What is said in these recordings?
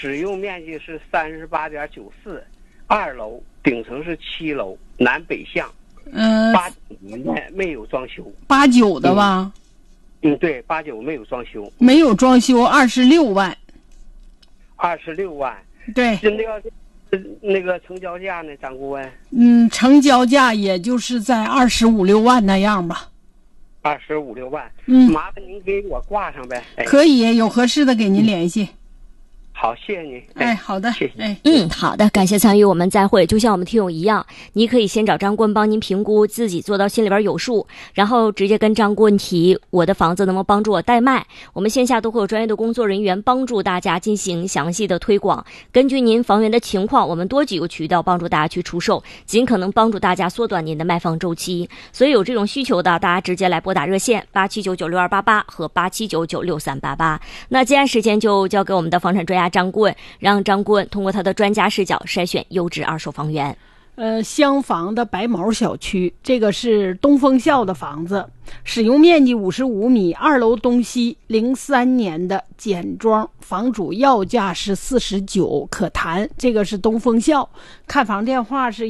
使用面积是38.94，二楼，顶层是7楼，南北向。89年的没有装修。 89的吧？ 对，89没有装修。 没有装修，26万。 26万。 对。 那个成交价呢，张顾问？ 成交价也就是在25、26万那样吧。 25、6万。麻烦您给我挂上呗。 可以，有合适的给您联系。 好，谢谢您。 好的， 谢谢。 好的，感谢参与，我们再会。就像我们听友一样，你可以先找张顾问帮您评估，自己做到心里边有数，然后直接跟张顾问提我的房子能不能帮助我代卖。我们线下都会有专业的工作人员帮助大家进行详细的推广，根据您房源的情况，我们多几个渠道帮助大家去出售，尽可能帮助大家缩短您的卖房周期。所以有这种需求的，大家直接来拨打热线87996288和87996388。那接下来时间就交给我们的房产专家张顾问，让张顾问通过他的专家视角筛选优质二手房源。 厢房的白毛小区，这个是东风校的房子，使用面积55米，二楼东西，03年的简装，房主要价是49，可谈。这个是东风校，看房电话是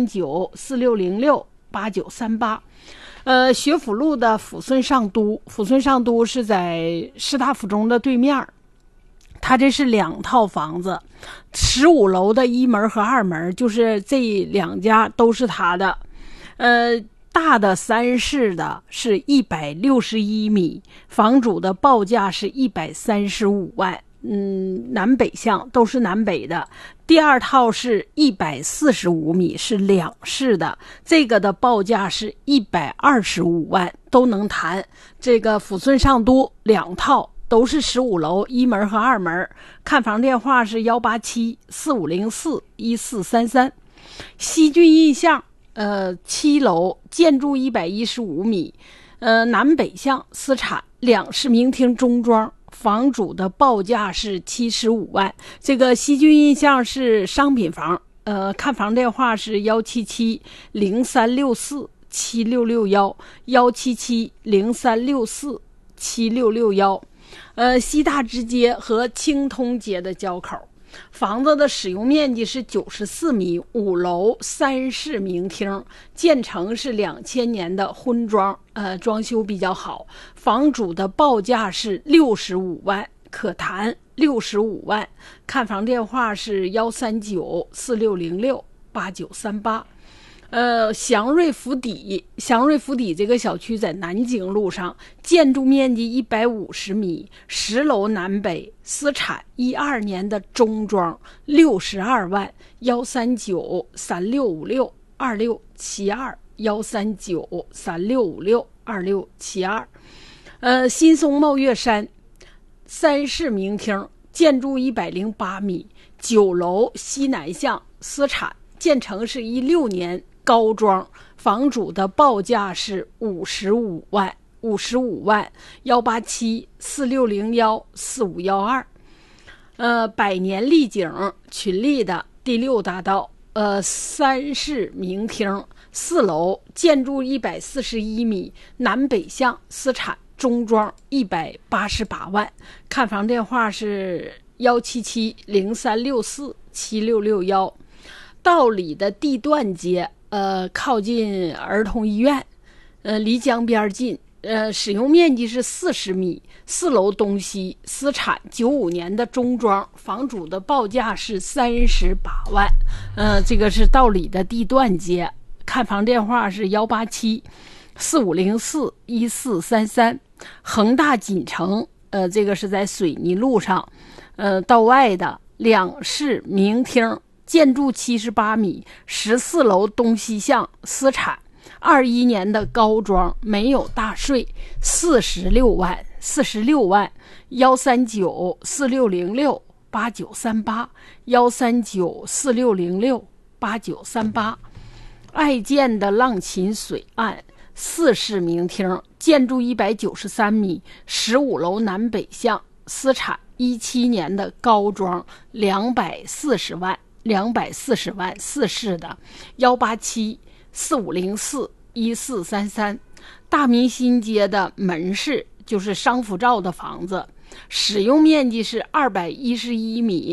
13946068938。学府路的抚顺上都，抚顺上都是在师大附中的对面。他这是2套房子，15楼的1门和2门，就是这2家都是他的。大的3室的是161米，房主的报价是135万。南北向，都是南北的。第2套是145米，是2室的，这个的报价是125万，都能谈。这个抚顺上都2套。都是15楼1门和2门，看房电话是18745041433。西郡印象7楼，建筑115米，南北向，私产，2室明厅中装，房主的报价是75万。这个西郡印象是商品房，看房电话是17703647661，17703647661。西大直街和青通街的交口，房子的使用面积是94米，5楼3室明厅，建成是2000年的婚装，装修比较好。房主的报价是65万，可谈，65万。看房电话是13946068938。祥瑞府邸这个小区在南京路上，建筑面积150米，10楼南北，私产，12年的中装，62万，13936562672，13936562672。新松茂月山3室明厅，建筑108米，9楼西南向，私产，建成是16年高装，房主的报价是55万，18746014512。百年丽景群力的第6大道，3室明厅，4楼，建筑141米，南北向，私产，中装，188万。看房电话是17703647661。道里的地段街，靠近儿童医院，离江边近，使用面积是40米，4楼东西，私产，95年的中装，房主的报价是38万。这个是道里的地段街，看房电话是18745041433。恒大锦城，这个是在水泥路上，道外的2室明厅，建筑78米，14楼东西向，私产，21年的高装，没有大税，46万，13946068938，13946068938。爱建的浪琴水岸4室明厅，建筑193米，15楼南北向，私产，17年的高装，240万，4室的，18745041433。大明新街的门市，就是商福照的房子，使用面积是211米